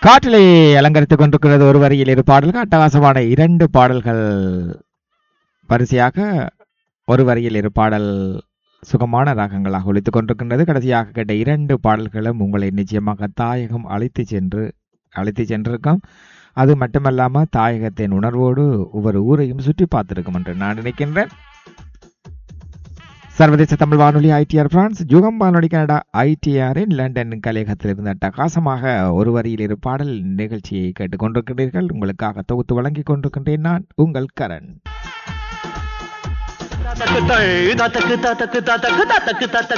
காற்றிலே அலங்கரித்துக் கொண்டிருக்கிறது ஒரு வரியில் இரு பாடல்கள், அட்டகாசமான 2 பாடல்கள் வரிசையாக ஒரு வரியில் இரு பாடல் சுகமான ராகங்களாக ஒலித்துக் கொண்டிருக்கின்றது. கடைசியாக கேட்ட 2 பாடல்களும் உங்களை நிச்சயமாக தாயகம் அழைத்து சென்றிருக்கும். அது மட்டுமல்லாமல் தாயகத்தின் உணர்வோடு ஒவ்வொரு ஊரையும் சுற்றி பார்த்திருக்கும் என்று நான் நினைக்கின்றேன். சர்வதேச தமிழ் வானொலி ஐடிஆர் பிரான்ஸ், யுகம் வானொலி கனடா ஐடிஆரின் லண்டன் கலையகத்தில் இருந்த அட்டகாசமாக ஒரு வரியில் இரு பாடல் நிகழ்ச்சியை கேட்டுக்கொண்டிருக்கிறீர்கள். உங்களுக்காக தொகுத்து வழங்கிக் கொண்டிருக்கின்றேன் நான் உங்கள் கரண்.